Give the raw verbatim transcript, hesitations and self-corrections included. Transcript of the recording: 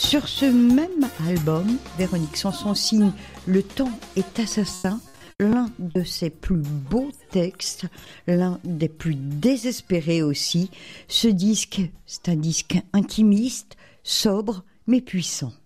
Sur ce même album, Véronique Sanson signe Le temps est assassin, l'un de ses plus beaux textes, l'un des plus désespérés aussi. Ce disque, c'est un disque intimiste, sobre mais puissant.